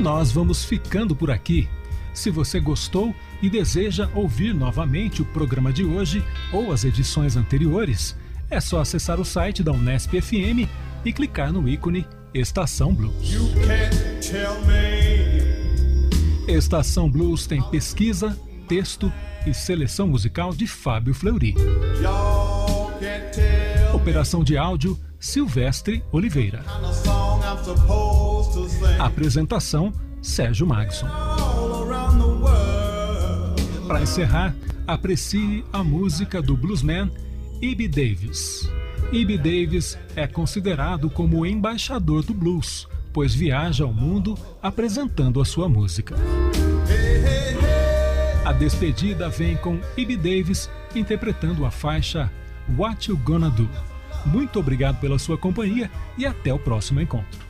nós vamos ficando por aqui. Se você gostou e deseja ouvir novamente o programa de hoje ou as edições anteriores, é só acessar o site da Unesp FM e clicar no ícone Estação Blues. Estação Blues tem pesquisa, texto e seleção musical de Fábio Fleury. Operação de áudio, Silvestre Oliveira. Apresentação, Sérgio Magson. Para encerrar, aprecie a música do bluesman E.B. Davis. E.B. Davis é considerado como o embaixador do blues, pois viaja ao mundo apresentando a sua música. A despedida vem com E.B. Davis interpretando a faixa What You Gonna Do. Muito obrigado pela sua companhia e até o próximo encontro.